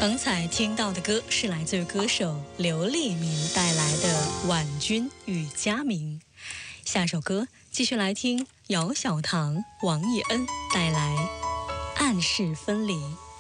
刚才听到的歌是来自于歌手刘立明带来的《婉君与佳明》。下首歌继续来听姚小棠、王以恩带来《暗室分离》。